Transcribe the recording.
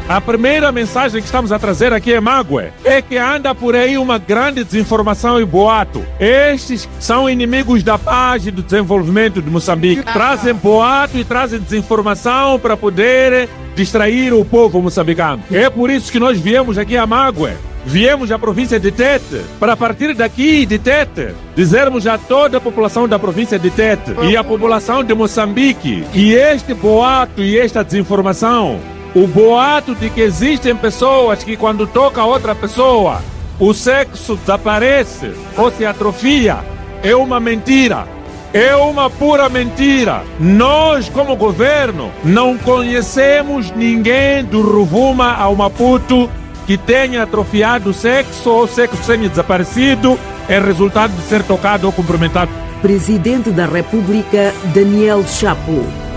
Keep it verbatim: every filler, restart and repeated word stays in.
A primeira mensagem que estamos a trazer aqui em Mague é que anda por aí uma grande desinformação e boato. Estes são inimigos da paz e do desenvolvimento de Moçambique. Trazem boato e trazem desinformação para poder distrair o povo moçambicano. É por isso que nós viemos aqui a Mague. Viemos à província de Tete, para partir daqui de Tete, dizermos a toda a população da província de Tete e a população de Moçambique que este boato e esta desinformação, o boato de que existem pessoas que quando toca outra pessoa, o sexo desaparece ou se atrofia, é uma mentira. É uma pura mentira. Nós, como governo, não conhecemos ninguém do Rovuma ao Maputo que tenha atrofiado o sexo ou sexo semi-desaparecido é resultado de ser tocado ou cumprimentado. Presidente da República, Daniel Chapo.